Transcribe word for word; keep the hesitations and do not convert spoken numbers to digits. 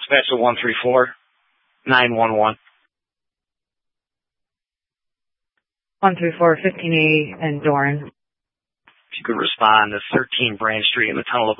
dispatch to one three four nine one one. one three four, fifteen A and Doran. If you could respond to thirteen Branch Street in the Tunnel of